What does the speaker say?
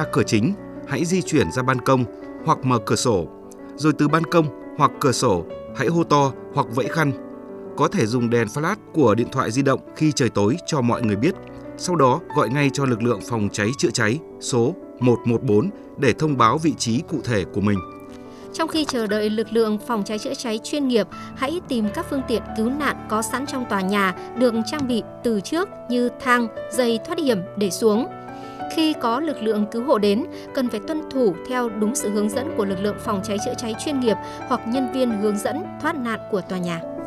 cửa chính, hãy di chuyển ra ban công hoặc mở cửa sổ. Rồi từ ban công hoặc cửa sổ, hãy hô to hoặc vẫy khăn. Có thể dùng đèn flash của điện thoại di động khi trời tối cho mọi người biết. Sau đó gọi ngay cho lực lượng phòng cháy chữa cháy số 114 để thông báo vị trí cụ thể của mình. Trong khi chờ đợi lực lượng phòng cháy chữa cháy chuyên nghiệp, hãy tìm các phương tiện cứu nạn có sẵn trong tòa nhà được trang bị từ trước như thang, dây thoát hiểm để xuống. Khi có lực lượng cứu hộ đến, cần phải tuân thủ theo đúng sự hướng dẫn của lực lượng phòng cháy chữa cháy chuyên nghiệp hoặc nhân viên hướng dẫn thoát nạn của tòa nhà.